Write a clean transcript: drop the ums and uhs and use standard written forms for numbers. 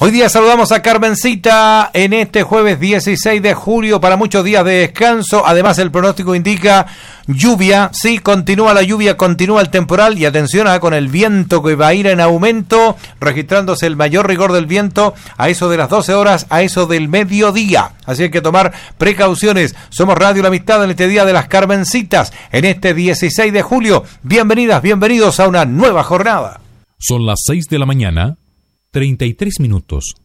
Hoy día saludamos a Carmencita en este jueves 16 de julio, para muchos días de descanso. Además, el pronóstico indica lluvia. Sí, continúa la lluvia, continúa el temporal y atención con el viento que va a ir en aumento, registrándose el mayor rigor del viento a eso de las 12 horas, a eso del mediodía. Así hay que tomar precauciones. Somos Radio La Amistad en este día de las Carmencitas, en este 16 de julio. Bienvenidas, bienvenidos a una nueva jornada. Son las 6 de la mañana, 33 minutos.